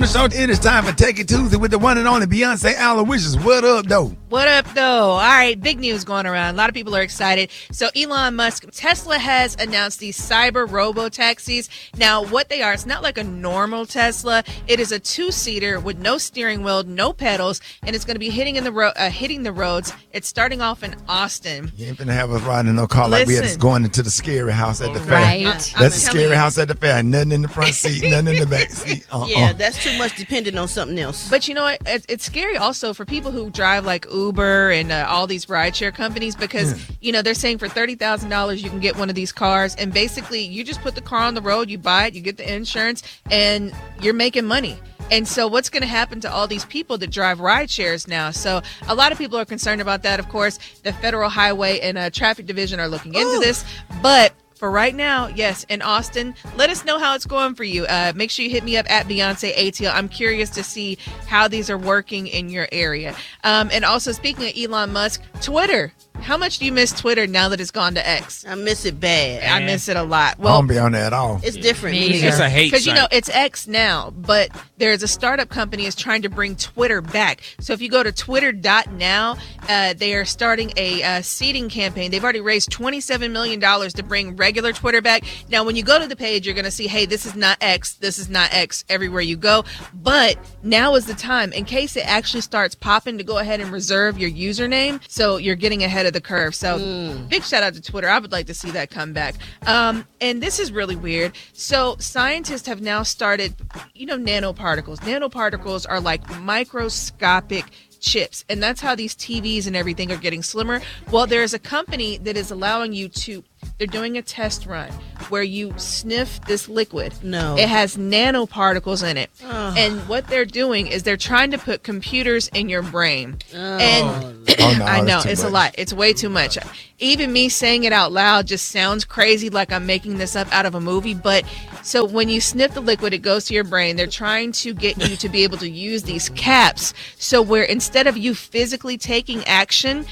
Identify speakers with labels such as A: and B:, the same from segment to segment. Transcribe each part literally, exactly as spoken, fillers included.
A: So it is time for Take It Tuesday with the one and only Beyonce Aloysius. What up, though?
B: What up, though? All right, big news going around. A lot of people are excited. So Elon Musk, Tesla has announced these cyber robo-taxis. Now, what they are, it's not like a normal Tesla. It is a two-seater with no steering wheel, no pedals, and it's going to be hitting in the ro- uh, hitting the roads. It's starting off in Austin.
A: You ain't finna have us riding no car like we had going into the scary house at the fair.
C: Right.
A: That's the scary you. house at the fair. Nothing in the front seat, nothing in the back seat. Uh-uh.
D: Yeah, that's too much dependent on something else.
B: But you know what? It's, it's scary also for people who drive like Uber and uh, all these rideshare companies because, yeah. you know, they're saying for thirty thousand dollars you can get one of these cars. And basically, you just put the car on the road, you buy it, you get the insurance, and you're making money. And so what's going to happen to all these people that drive ride shares now? So a lot of people are concerned about that. Of course, the Federal Highway and uh, Traffic Division are looking into Ooh. this. But for right now, yes, in Austin, let us know how it's going for you. Uh, make sure you hit me up at Beyonce A T L. I'm curious to see how these are working in your area. Um, and also, speaking of Elon Musk, Twitter. How much do you miss Twitter now that it's gone to X?
D: I miss it bad.
B: I miss it a lot. Well,
A: I don't be on there at all.
D: It's different.
C: It's
E: a hate
B: Because, you know, it's X now, but there's a startup company is trying to bring Twitter back. So if you go to twitter dot now, uh, they are starting a uh, seeding campaign. They've already raised twenty-seven million dollars to bring regular Twitter back. Now, when you go to the page, you're going to see, hey, this is not X. This is not X everywhere you go. But now is the time, in case it actually starts popping, to go ahead and reserve your username. So you're getting ahead of the curve. So mm. big shout out to Twitter. I would like to see that come back. Um, and this is really weird. So scientists have now started, you know, nanoparticles. Nanoparticles are like microscopic chips, and that's how these T Vs and everything are getting slimmer. Well, there's a company that is allowing you to, they're doing a test run where you sniff this liquid.
D: No.
B: It has nanoparticles in it.
D: Oh.
B: And what they're doing is they're trying to put computers in your brain.
D: Oh.
B: And
A: Oh, no,
B: I know,
A: that's too
B: it's
A: much.
B: a lot. It's way too much. Even me saying it out loud just sounds crazy, like I'm making this up out of a movie. But so when you sniff the liquid, it goes to your brain. They're trying to get you to be able to use these caps. So where instead of you physically taking action,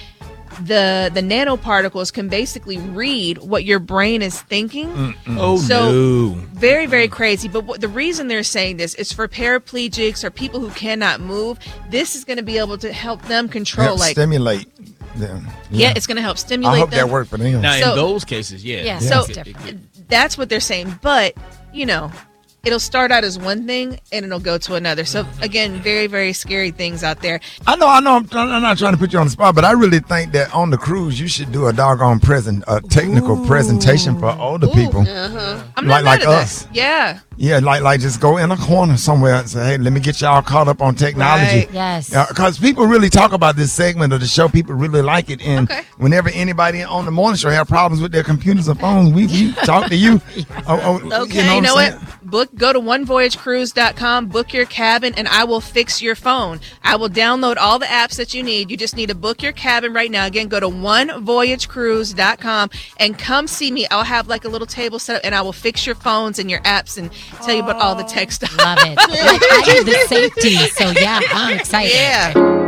B: the the nanoparticles can basically read what your brain is thinking.
A: Mm-mm.
E: Oh,
B: so,
E: no.
B: Very, very crazy. But what, the reason they're saying this is for paraplegics or people who cannot move. This is going to be able to help them control,
A: Help
B: like
A: stimulate them.
B: yeah, it's going to help stimulate
A: I hope
B: them.
A: that worked for them.
E: Now,
B: So-
E: in those cases, yeah.
C: Yeah,
B: So
C: it's different.
B: that's what they're saying. But you know, it'll start out as one thing and it'll go to another. So again, very, very scary things out there.
A: I know, I know. I'm, I'm not trying to put you on the spot, but I really think that on the cruise you should do a doggone present, a technical
B: Ooh.
A: presentation for older
B: Ooh.
A: people,
D: Uh-huh.
B: I'm
A: like
B: not
A: like
B: mad at
A: us.
B: that. Yeah.
A: Yeah, like like just go in a corner somewhere and say, hey, let me get y'all caught up on technology.
B: Right.
C: Yes.
A: Because people really talk about this segment of the show. People really like it. And
B: Okay.
A: whenever anybody on the morning show have problems with their computers or phones, we, we talk to you. Oh, oh,
D: Okay.
A: You know,
B: You know
A: what?
B: what?
A: I'm saying?
B: Book, go to one voyage cruise dot com, book your cabin, and I will fix your phone. I will download all the apps that you need. You just need to book your cabin right now. Again, go to one voyage cruise dot com and come see me. I'll have like a little table set up, and I will fix your phones and your apps and tell you about all the tech stuff.
C: Love it. Like, I need the safety. So, yeah, I'm excited.
B: Yeah.